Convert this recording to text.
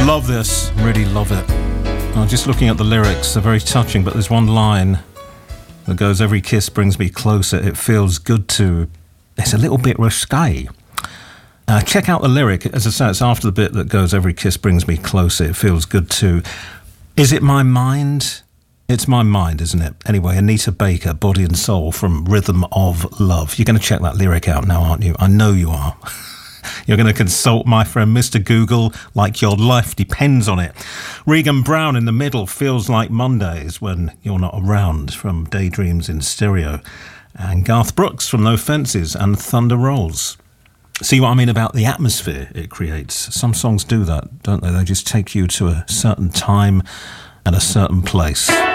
Love this, really love it. I'm just looking at the lyrics, they're very touching, but there's one line that goes, every kiss brings me closer, it feels good to... It's a little bit risque. Check out the lyric, as I say, it's after the bit that goes, every kiss brings me closer, it feels good to... Is it my mind? It's my mind, isn't it? Anyway, Anita Baker, Body and Soul from Rhythm of Love. You're going to check that lyric out now, aren't you? I know you are. You're going to consult my friend Mr. Google like your life depends on it. Regan Brown in the middle, Feels Like Mondays When You're Not Around from Daydreams in Stereo. And Garth Brooks from No Fences and Thunder Rolls. See what I mean about the atmosphere it creates? Some songs do that, don't they? They just take you to a certain time and a certain place.